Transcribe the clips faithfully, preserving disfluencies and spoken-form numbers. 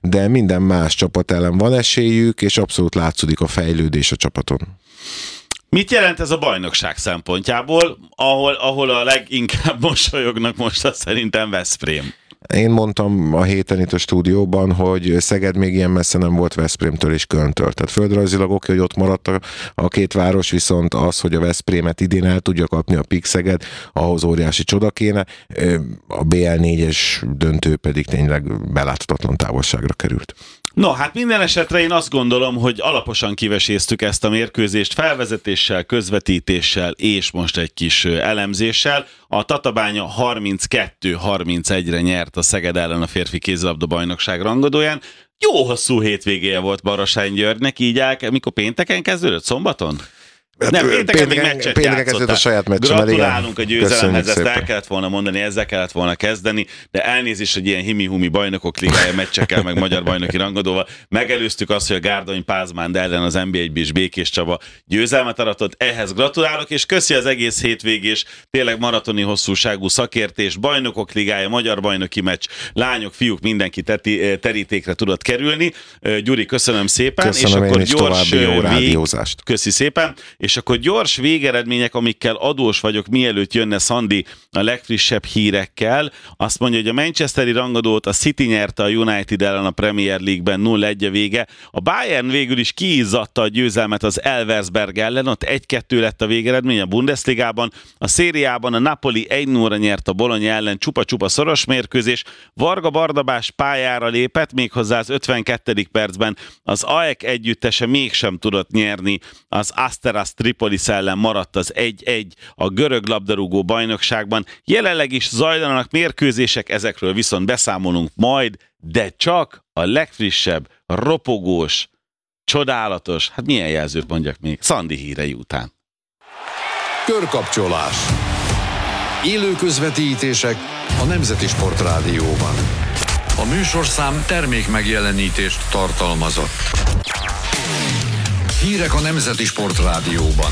de minden más csapat ellen van esélyük, és abszolút látszódik a fejlődés a csapaton. Mit jelent ez a bajnokság szempontjából, ahol, ahol a leginkább mosolyognak most azt szerintem Veszprém? Én mondtam a héten itt a stúdióban, hogy Szeged még ilyen messze nem volt Veszprémtől és Kölntől. Tehát földrajzilag oké, hogy ott maradt a, a két város, viszont az, hogy a Veszprémet idén el tudja kapni a Pik Szeged, ahhoz óriási csoda kéne. A bé el négyes döntő pedig tényleg beláthatatlan távolságra került. No, hát minden esetre én azt gondolom, hogy alaposan kiveséztük ezt a mérkőzést felvezetéssel, közvetítéssel és most egy kis elemzéssel. A Tatabánya harminckettő harmincegyre nyert a Szeged ellen a férfi kézilabda bajnokság rangadóján. Jó hosszú hétvégéje volt Barasány Györgynek, így el, mikor pénteken kezdődött, szombaton? Nem, pénteken még meccset játszott. A saját meccsem. Gratulálunk a győzelemhez, ezt el kellett volna mondani, ezzel kellett volna kezdeni, de elnézést, hogy ilyen himi-humi bajnokok ligája meccsekkel, meg magyar bajnoki rangadóval. Megelőztük azt, hogy a Gárdony Pázmánd ellen az en bé egyben is Békés Csaba győzelmet aratott, ehhez gratulálok, és köszi az egész hétvégés, tényleg maratoni hosszúságú szakértés, bajnokok ligája, magyar bajnoki meccs, lányok, fiúk, mindenki teti, terítékre tudott kerülni. Gyuri, köszönöm szépen. Köszönöm, és akkor gyors jó rádiózást. Köszi szépen. És akkor gyors végeredmények, amikkel adós vagyok, mielőtt jönne Szandi a legfrissebb hírekkel. Azt mondja, hogy a manchesteri rangadót a City nyerte a United ellen a Premier League-ben nulla egy a vége. A Bayern végül is kiizzadta a győzelmet az Elversberg ellen, ott egy kettő lett a végeredmény a Bundesligában. A szériában a Napoli egy nulla nyert a Bologna ellen, csupa-csupa szoros mérkőzés. Varga Bardabás pályára lépett, méghozzá az ötvenkettedik percben az á e ká együttese mégsem tudott nyerni, az Asteras Tripolis ellen maradt az egy egy a görög labdarúgó bajnokságban. Jelenleg is zajlanak mérkőzések, ezekről viszont beszámolunk majd, de csak a legfrissebb, ropogós, csodálatos, hát milyen jelzőt mondjak még, Szandi hírei után. Körkapcsolás. Élő közvetítések a Nemzeti Sportrádióban. A műsorszám termék megjelenítést tartalmazott. Hírek a Nemzeti Sportrádióban.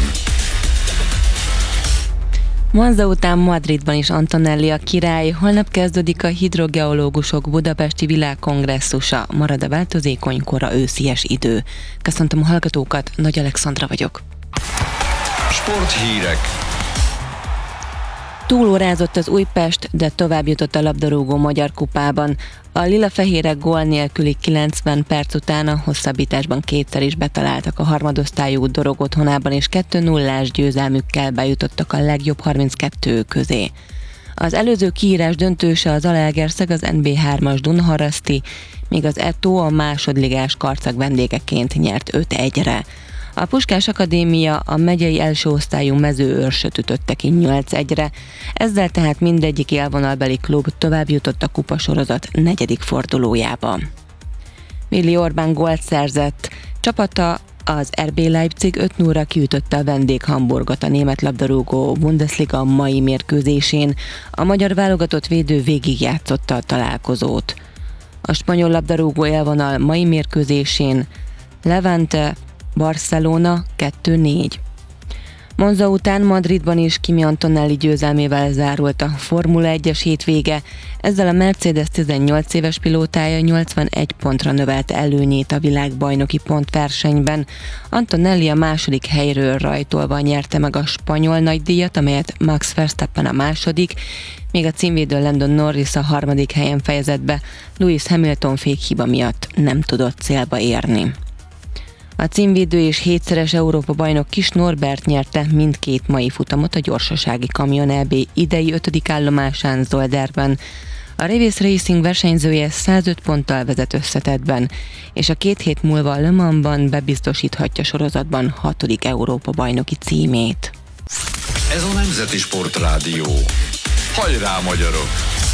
Monza után Madridban is Antonelli a király, holnap kezdődik a hidrogeológusok budapesti világkongresszusa, marad a változékony kora őszies idő. Köszöntöm a hallgatókat, Nagy Alexandra vagyok. Sporthírek. Túlórázott az Újpest, de tovább jutott a labdarúgó Magyar Kupában. A lila-fehérek gól nélküli kilencven perc után a hosszabbításban kétszer is betaláltak a harmadosztályú Dorog otthonában, és kettő nullás győzelmükkel bejutottak a legjobb harminckettő közé. Az előző kiírás döntőse az Zalaegerszeg, az en bé hármas Dunaharaszti, míg az Eto a másodligás Karcag vendégeként nyert öt egyre. A Puskás Akadémia a megyei első osztályú Mezőőrsöt ütötte ki nyolc egyre, ezzel tehát mindegyik élvonalbeli klub tovább jutott a kupasorozat negyedik fordulójába. Willi Orbán gólt szerzett, csapata az er bé Leipzig öt nullra kiütötte a vendég Hamburgot a német labdarúgó Bundesliga mai mérkőzésén, a magyar válogatott védő végigjátszotta a találkozót. A spanyol labdarúgó élvonal mai mérkőzésén Levante Barcelona kettő négy. Monza után Madridban is Kimi Antonelli győzelmével zárult a Formula egyes hétvége, ezzel a Mercedes tizennyolc éves pilótája nyolcvanegy pontra növelte előnyét a világbajnoki pontversenyben. Antonelli a második helyről rajtolva nyerte meg a spanyol nagydíjat, amelyet Max Verstappen a második, még a címvédő Lando Norris a harmadik helyen fejezett be, Lewis Hamilton fékhiba miatt nem tudott célba érni. A címvédő és hétszeres Európa-bajnok Kis Norbert nyerte mindkét mai futamot a gyorsasági kamion é bé idei ötödik állomásán Zolderben. A Revis Racing versenyzője százöt ponttal vezet összetettben, és a két hét múlva a Le Mansban bebiztosíthatja sorozatban hatodik Európa-bajnoki címét. Ez a Nemzeti Sportrádió. Hajrá, magyarok!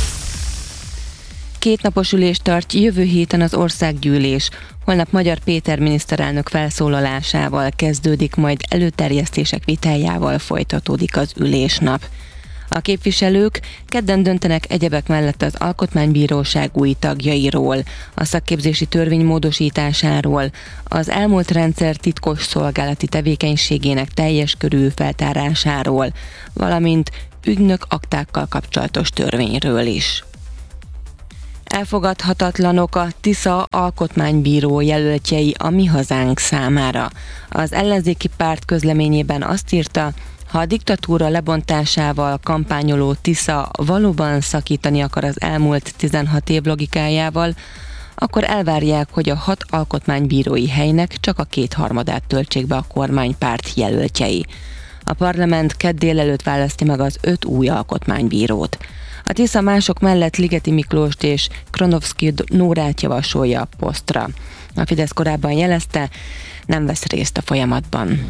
Kétnapos ülést tart jövő héten az országgyűlés. Holnap Magyar Péter miniszterelnök felszólalásával kezdődik, majd előterjesztések vitájával folytatódik az ülésnap. A képviselők kedden döntenek egyebek mellett az Alkotmánybíróság új tagjairól, a szakképzési törvény módosításáról, az elmúlt rendszer titkos szolgálati tevékenységének teljes körű feltárásáról, valamint ügynök aktákkal kapcsolatos törvényről is. Elfogadhatatlanok a Tisza alkotmánybíró jelöltjei a Mi Hazánk számára. Az ellenzéki párt közleményében azt írta, ha a diktatúra lebontásával kampányoló Tisza valóban szakítani akar az elmúlt tizenhat év logikájával, akkor elvárják, hogy a hat alkotmánybírói helynek csak a kétharmadát töltsék be a kormánypárt jelöltjei. A parlament kedd délelőtt választja meg az öt új alkotmánybírót. A Tisza mások mellett Ligeti Miklóst és Kronovszky Nórát javasolja a posztra. A Fidesz korábban jelezte, nem vesz részt a folyamatban.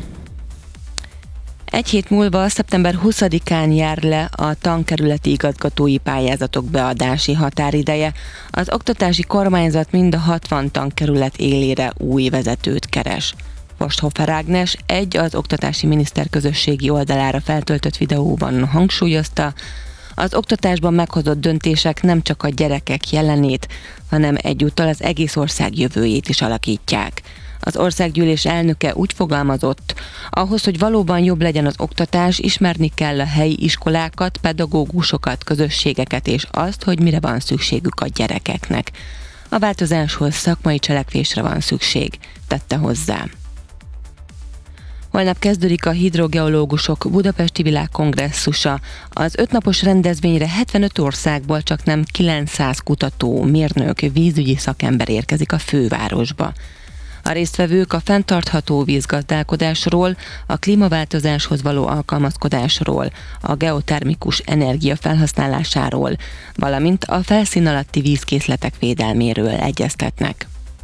Egy hét múlva, szeptember huszadikán jár le a tankerületi igazgatói pályázatok beadási határideje. Az oktatási kormányzat mind a hatvan tankerület élére új vezetőt keres. Posthofer Ágnes egy az oktatási miniszter közösségi oldalára feltöltött videóban hangsúlyozta, az oktatásban meghozott döntések nem csak a gyerekek jelenét, hanem egyúttal az egész ország jövőjét is alakítják. Az országgyűlés elnöke úgy fogalmazott, ahhoz, hogy valóban jobb legyen az oktatás, ismerni kell a helyi iskolákat, pedagógusokat, közösségeket és azt, hogy mire van szükségük a gyerekeknek. A változáshoz szakmai cselekvésre van szükség, tette hozzá. Holnap kezdődik a hidrogeológusok budapesti világkongresszusa. Az ötnapos rendezvényre hetvenöt országból csak nem kilencszáz kutató, mérnök, vízügyi szakember érkezik a fővárosba. A résztvevők a fenntartható vízgazdálkodásról, a klímaváltozáshoz való alkalmazkodásról, a geotermikus energia felhasználásáról, valamint a felszín alatti vízkészletek védelméről egyeztetnek.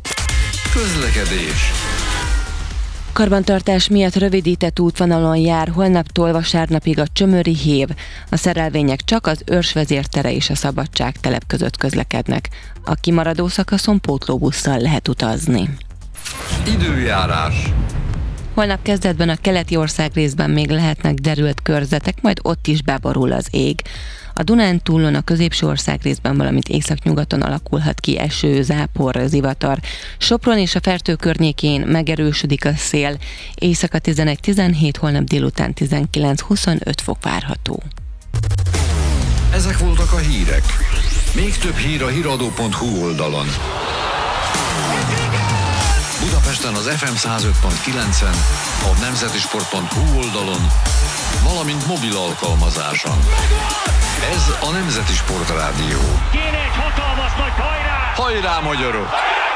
Közlekedés. Karbantartás miatt rövidített útvonalon jár holnaptól vasárnapig a Csömöri hév. A szerelvények csak az Őrs vezértere és a Szabadságtelep között közlekednek. A kimaradó szakaszon pótlóbusszal lehet utazni. Időjárás. Holnap kezdetben a keleti országrészben még lehetnek derült körzetek, majd ott is beborul az ég. A Dunántúlon, a középső országrészben, valamint északnyugaton alakulhat ki eső, zápor, zivatar. Sopron és a Fertő környékén megerősödik a szél. Éjszaka tizenegy tizenhét, holnap délután tizenkilenc huszonöt fok várható. Ezek voltak a hírek. Még több hír a híradó pont hu oldalon. Budapesten az ef em száz öt pont kilencen, a nemzetisport pont hu oldalon, valamint mobil alkalmazáson. Ez a Nemzeti Sport Rádió. Kéne egy hatalmas nagy hajrá! Hajrá, magyarok!